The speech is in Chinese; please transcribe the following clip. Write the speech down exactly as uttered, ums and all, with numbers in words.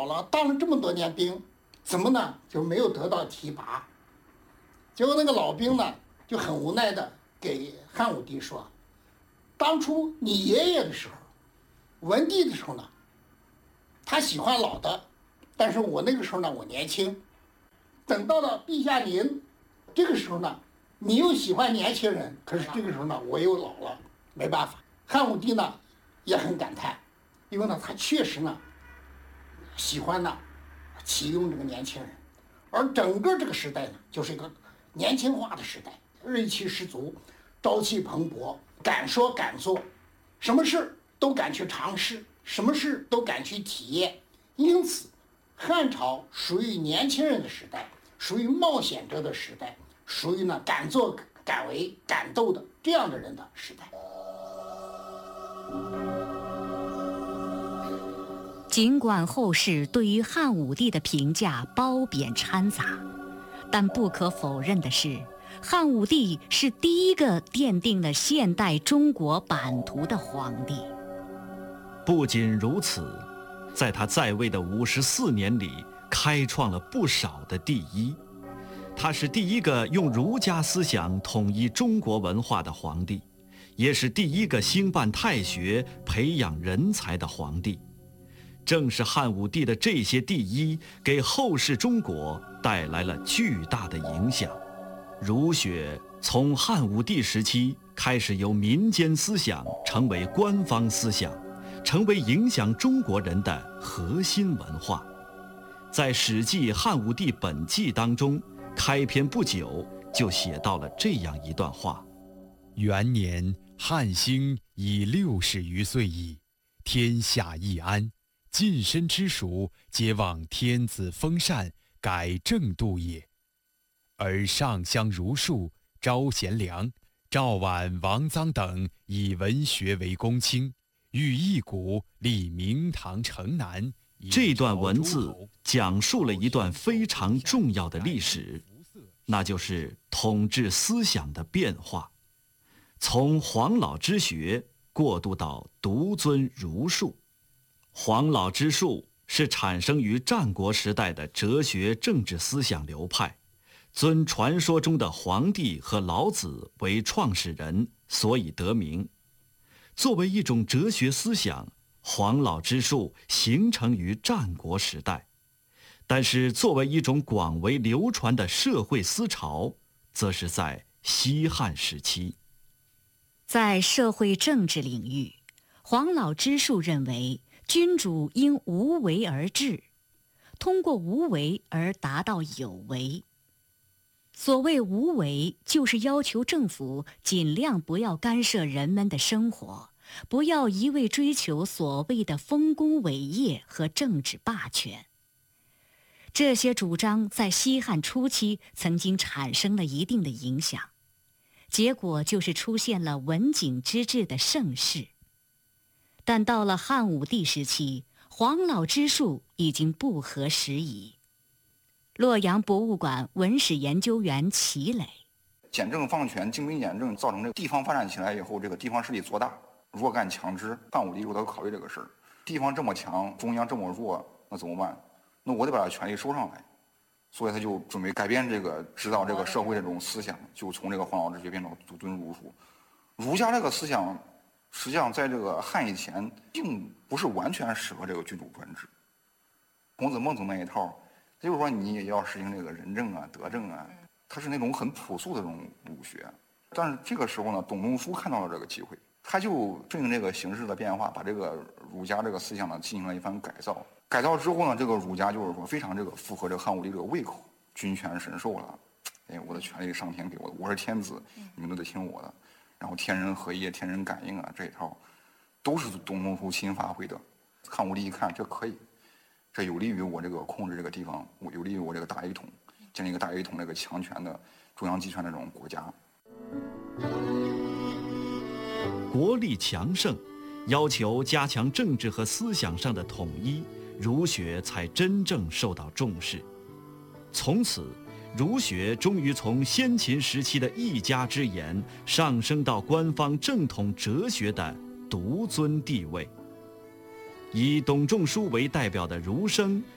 了，当了这么多年兵，怎么呢就没有得到提拔？结果那个老兵呢就很无奈的给汉武帝说，当初你爷爷的时候，文帝的时候呢，他喜欢老的，但是我那个时候呢我年轻，等到了陛下您这个时候呢，你又喜欢年轻人，可是这个时候呢我又老了，没办法。汉武帝呢也很感叹，因为呢他确实呢喜欢呢启用这个年轻人，而整个这个时代呢就是一个年轻化的时代，锐气十足，朝气蓬勃，敢说敢做，什么事都敢去尝试，什么事都敢去体验。因此汉朝属于年轻人的时代，属于冒险者的时代，属于呢敢做敢为敢斗的这样的人的时代。 尽管后世对于汉武帝的评价褒贬掺杂，但不可否认的是，汉武帝是第一个奠定了现代中国版图的皇帝。 不仅如此，在他在位的五十四年里，开创了不少的第一。他是第一个用儒家思想统一中国文化的皇帝，也是第一个兴办太学、培养人才的皇帝。正是汉武帝的这些第一，给后世中国带来了巨大的影响。儒学从汉武帝时期开始由民间思想成为官方思想，成为影响中国人的核心文化。在《史记·汉武帝本纪》当中，开篇不久就写到了这样一段话： 元年，汉兴已六十余岁矣，天下易安，近身之属，皆望天子封禅，改正度也。而上相儒术，招贤良、赵绾、王臧等以文学为公卿，欲一古立明堂城南。 这段文字讲述了一段非常重要的历史，那就是统治思想的变化，从黄老之学过渡到独尊儒术。黄老之术是产生于战国时代的哲学政治思想流派，尊传说中的黄帝和老子为创始人，所以得名。作为一种哲学思想，黄老之术形成于战国时代，但是作为一种广为流传的社会思潮，则是在西汉时期。 在社会政治领域，黄老之术认为君主应无为而治，通过无为而达到有为。所谓无为，就是要求政府尽量不要干涉人们的生活，不要一味追求所谓的丰功伟业和政治霸权。这些主张在西汉初期曾经产生了一定的影响，结果就是出现了文景之治的盛世。但到了汉武帝时期，黄老之术已经不合时宜。洛阳博物馆文史研究员齐磊： 简政放权、精兵简政，造成这个地方发展起来以后，这个地方势力做大，弱干强支。汉武帝就得考虑这个事儿，地方这么强，中央这么弱，那怎么办？那我得把权力收上来。所以他就准备改变这个指导这个社会这种思想，就从这个黄老之学变成独尊儒术。儒家这个思想实际上在这个汉以前并不是完全适合这个君主专制。孔子孟子那一套，就是说你也要实行这个仁政啊、德政啊，它是那种很朴素的这种儒学。但是这个时候呢，董仲舒看到了这个机会，他就顺应这个形势的变化，把这个儒家这个思想呢进行了一番改造。改造之后呢，这个儒家就是说非常这个符合这个汉武帝这个胃口，君权神授了，哎，我的权力上天给我的，我是天子，你们都得听我的。然后天人合一、天人感应啊，这一套都是董仲舒亲发挥的。汉武帝一看，这可以，这有利于我这个控制这个地方，有利于我这个大一统，建立一个大一统这个强权的中央集权的这种国家。 国力强盛，要求加强政治和思想上的统一，儒学才真正受到重视。从此，儒学终于从先秦时期的一家之言上升到官方正统哲学的独尊地位。以董仲舒为代表的儒生